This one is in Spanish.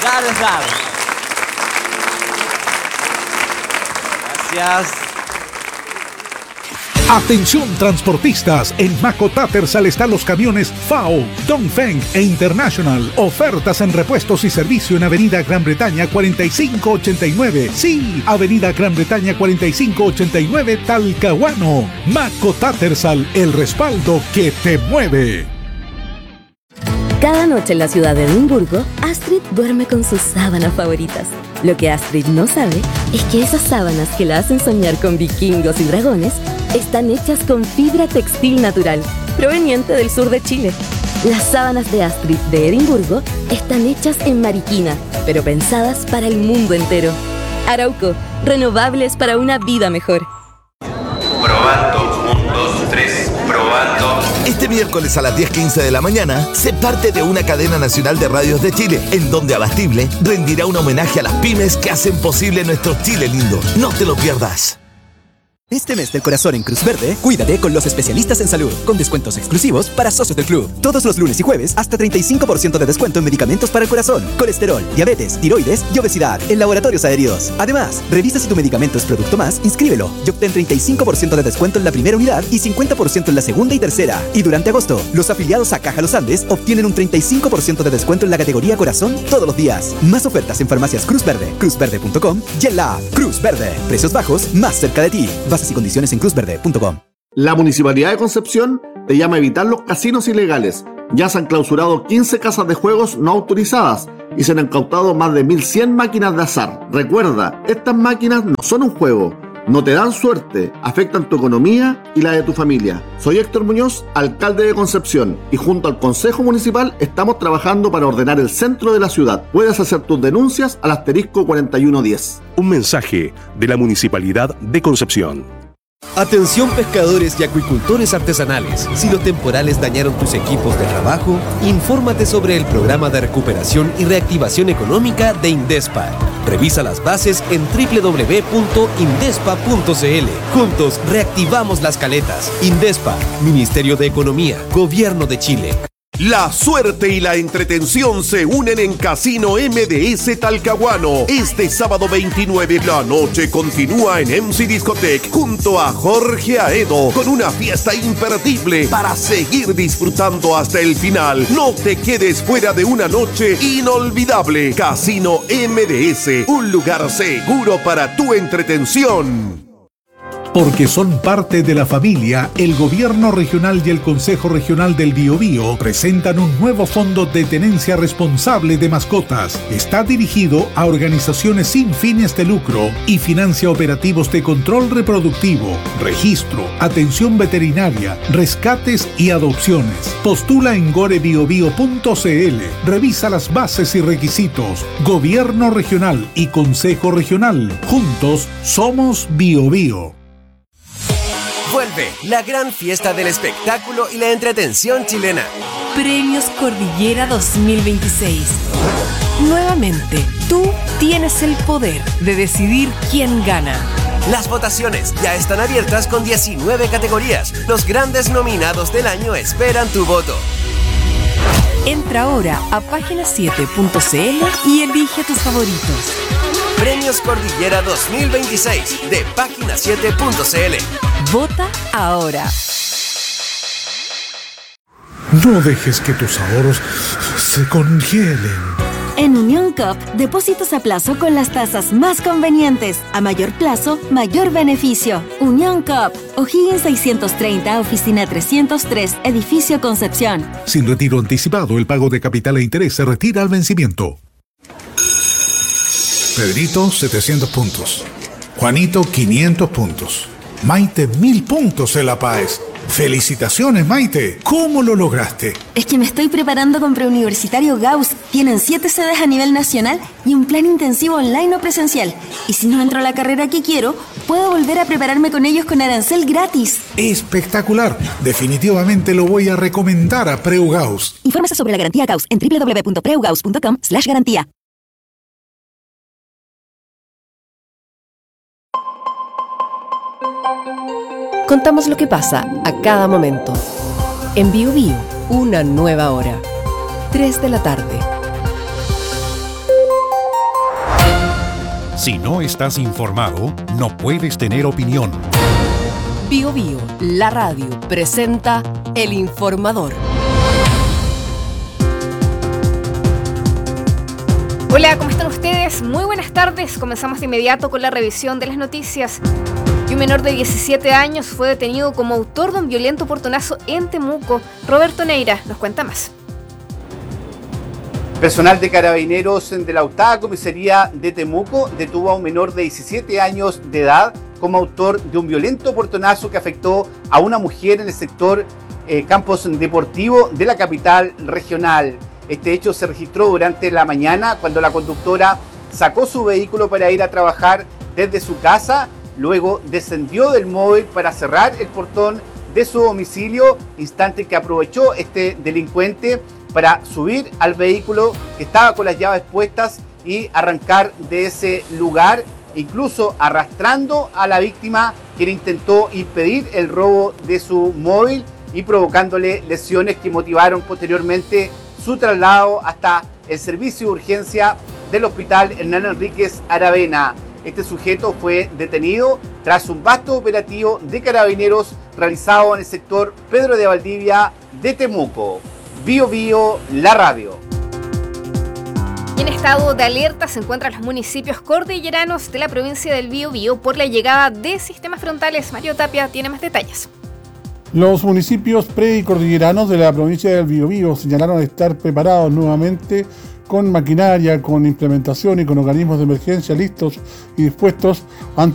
Gracias. Gracias. Atención transportistas, en Maco Tattersall están los camiones FAO, Dongfeng e International. Ofertas en repuestos y servicio en Avenida Gran Bretaña 4589. Sí, Avenida Gran Bretaña 4589 Talcahuano. Maco Tattersall, el respaldo que te mueve. Cada noche en la ciudad de Edimburgo, Astrid duerme con sus sábanas favoritas. Lo que Astrid no sabe es que esas sábanas que la hacen soñar con vikingos y dragones están hechas con fibra textil natural, proveniente del sur de Chile. Las sábanas de Astrid de Edimburgo están hechas en Mariquina, pero pensadas para el mundo entero. Arauco, renovables para una vida mejor. Probando, 1, 2, 3, probando. Este miércoles a las 10:15 de la mañana, sé parte de una cadena nacional de radios de Chile, en donde Abastible rendirá un homenaje a las pymes que hacen posible nuestro Chile lindo. No te lo pierdas. Este mes del corazón en Cruz Verde, cuídate con los especialistas en salud, con descuentos exclusivos para socios del club. Todos los lunes y jueves, hasta 35% de descuento en medicamentos para el corazón, colesterol, diabetes, tiroides y obesidad en laboratorios adheridos. Además, revisa si tu medicamento es producto más, inscríbelo y obtén 35% de descuento en la primera unidad y 50% en la segunda y tercera. Y durante agosto, los afiliados a Caja Los Andes obtienen un 35% de descuento en la categoría corazón todos los días. Más ofertas en farmacias Cruz Verde, cruzverde.com y en la app Cruz Verde. Precios bajos, más cerca de ti. Y condiciones en cruzverde.com. La Municipalidad de Concepción te llama a evitar los casinos ilegales. Ya se han clausurado 15 casas de juegos no autorizadas y se han incautado más de 1.100 máquinas de azar. Recuerda, estas máquinas no son un juego, no te dan suerte, afectan tu economía y la de tu familia. Soy Héctor Muñoz, alcalde de Concepción, y junto al Consejo Municipal estamos trabajando para ordenar el centro de la ciudad. Puedes hacer tus denuncias al asterisco 4110. Un mensaje de la Municipalidad de Concepción. Atención pescadores y acuicultores artesanales. Si los temporales dañaron tus equipos de trabajo, infórmate sobre el programa de recuperación y reactivación económica de Indespa. Revisa las bases en www.indespa.cl. Juntos reactivamos las caletas. Indespa, Ministerio de Economía, Gobierno de Chile. La suerte y la entretención se unen en Casino MDS Talcahuano. Este sábado 29 la noche continúa en MC Discotech junto a Jorge Aedo con una fiesta imperdible para seguir disfrutando hasta el final. No te quedes fuera de una noche inolvidable. Casino MDS, un lugar seguro para tu entretención. Porque son parte de la familia, el Gobierno Regional y el Consejo Regional del Biobío presentan un nuevo fondo de tenencia responsable de mascotas. Está dirigido a organizaciones sin fines de lucro y financia operativos de control reproductivo, registro, atención veterinaria, rescates y adopciones. Postula en gorebiobio.cl. Revisa las bases y requisitos. Gobierno Regional y Consejo Regional. Juntos somos Biobío. Vuelve la gran fiesta del espectáculo y la entretención chilena. Premios Cordillera 2026. Nuevamente, tú tienes el poder de decidir quién gana. Las votaciones ya están abiertas con 19 categorías. Los grandes nominados del año esperan tu voto. Entra ahora a página7.cl y elige tus favoritos. Premios Cordillera 2026 de página7.cl. Vota ahora. No dejes que tus ahorros se congelen. En Unión Cop, depósitos a plazo con las tasas más convenientes. A mayor plazo, mayor beneficio. Unión Cop, O'Higgins 630, Oficina 303, Edificio Concepción. Sin retiro anticipado, el pago de capital e interés se retira al vencimiento. Pedrito, 700 puntos. Juanito, 500 puntos. Maite, 1000 puntos en La Paz. ¡Felicitaciones, Maite! ¿Cómo lo lograste? Es que me estoy preparando con Preuniversitario Gauss. Tienen 7 sedes a nivel nacional y un plan intensivo online o presencial. Y si no entro a la carrera que quiero, puedo volver a prepararme con ellos con arancel gratis. ¡Espectacular! Definitivamente lo voy a recomendar a Preu Gauss. Infórmese sobre la garantía Gauss en www.preugauss.com/garantía. Contamos lo que pasa a cada momento. En Bio Bio, una nueva hora. 3 de la tarde. Si no estás informado, no puedes tener opinión. Bio Bio, la radio, presenta El Informador. Hola, ¿cómo están ustedes? Muy buenas tardes. Comenzamos de inmediato con la revisión de las noticias. Y un menor de 17 años fue detenido como autor de un violento portonazo en Temuco. Roberto Neira nos cuenta más. Personal de Carabineros de la octava comisaría de Temuco detuvo a un menor de 17 años de edad como autor de un violento portonazo que afectó a una mujer en el sector Campos Deportivo de la capital regional. Este hecho se registró durante la mañana cuando la conductora sacó su vehículo para ir a trabajar desde su casa, luego descendió del móvil para cerrar el portón de su domicilio, instante que aprovechó este delincuente para subir al vehículo que estaba con las llaves puestas y arrancar de ese lugar, incluso arrastrando a la víctima, quien intentó impedir el robo de su móvil y provocándole lesiones que motivaron posteriormente su traslado hasta el servicio de urgencia del hospital Hernán Enríquez Aravena. Este sujeto fue detenido tras un vasto operativo de Carabineros realizado en el sector Pedro de Valdivia de Temuco. Bio Bio, la radio. En estado de alerta se encuentran los municipios cordilleranos de la provincia del Biobío por la llegada de sistemas frontales. Mario Tapia tiene más detalles. Los municipios pre- y cordilleranos de la provincia del Biobío señalaron estar preparados nuevamente con maquinaria, con implementación y con organismos de emergencia listos y dispuestos ante